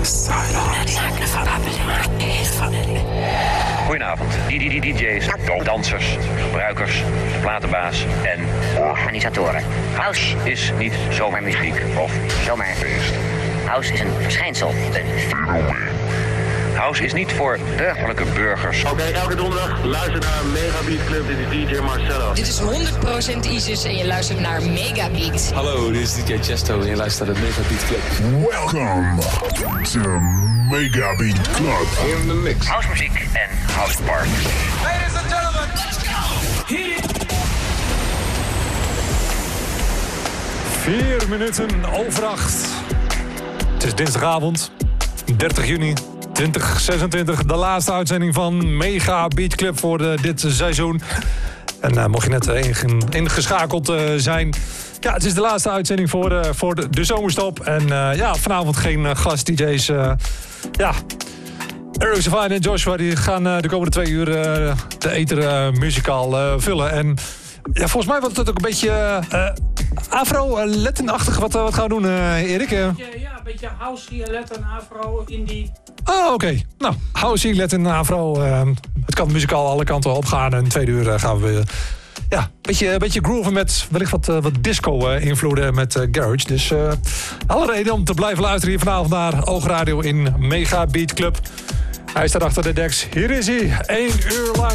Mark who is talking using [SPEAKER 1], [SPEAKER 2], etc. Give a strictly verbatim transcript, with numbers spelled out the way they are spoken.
[SPEAKER 1] Goedenavond, D J's, dansers, gebruikers, platenbaas en organisatoren. House is niet zomaar muziek of zomaar feest. House is een verschijnsel, een fenomeen. House is niet voor burgerlijke burgers.
[SPEAKER 2] Oké, okay, elke donderdag luister naar Mega Beat Club. Dit is D J Marcello.
[SPEAKER 3] Dit is honderd procent ISIS en je luistert naar Mega Beat.
[SPEAKER 4] Hallo, dit is D J Chesto en je luistert naar Mega Beat Club.
[SPEAKER 5] Welcome to Mega Beat Club.
[SPEAKER 1] In the mix. Housemuziek en house party.
[SPEAKER 6] Ladies and gentlemen, let's go! Hit it!
[SPEAKER 7] Vier minuten over acht. Het is dinsdagavond, dertig juni. twintig zesentwintig, de laatste uitzending van Mega Beat Club voor de, dit seizoen. En uh, mocht je net uh, ingeschakeld uh, zijn... Ja, het is de laatste uitzending voor, uh, voor de, de zomerstop. En uh, ja, vanavond geen uh, gast-D J's. Uh, ja, Eric Savine en Joshua die gaan uh, de komende twee uur uh, de ether uh, muzikaal uh, vullen. En ja, volgens mij wordt het ook een beetje uh, afro-Latin-achtig. Wat, uh, wat gaan we doen, uh, Erik? Uh?
[SPEAKER 8] Ja, ja, een beetje housey, Latin, afro, indie.
[SPEAKER 7] Oh, oké. Okay. Nou, housey, Latin, afro. Uh, het kan muzikaal alle kanten op gaan. En in tweede uur uh, gaan we uh, ja, een beetje, een beetje grooven met wellicht wat, uh, wat disco-invloeden uh, met uh, garage. Dus uh, alle reden om te blijven luisteren hier vanavond naar Oogradio in Mega Beat Club. Hij staat achter de decks. Hier is hij. Eén uur lang